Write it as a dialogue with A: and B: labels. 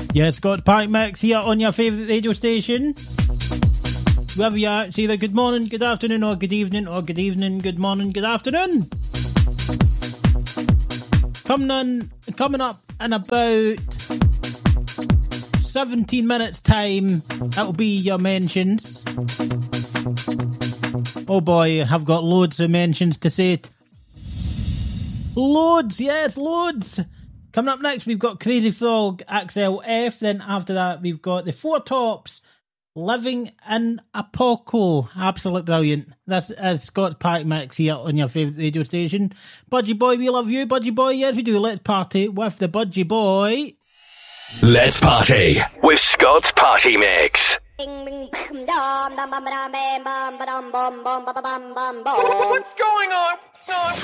A: Yeah, Scott Party Mix here on your favourite radio station. Wherever you are, it's either good morning, good afternoon, or good evening, good morning, good afternoon. Coming up in about 17 minutes time, that'll be your mentions. Oh boy, I've got loads of mentions to say. Loads, yes, loads. Coming up next, we've got Crazy Frog, Axel F. Then after that, we've got the Four Tops, Living in a Poco. Absolute brilliant. This is Scott's Party Mix here on your favourite radio station. Budgie Boy, we love you. Budgie Boy, yes we do. Let's party with the Budgie Boy.
B: Let's party with Scott's Party Mix.
C: What's going on?